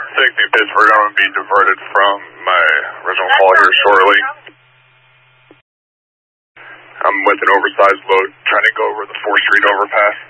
60 Pittsburgh, I'm going to be diverted from my original call here shortly. I'm with an oversized load trying to go over the 4th Street overpass.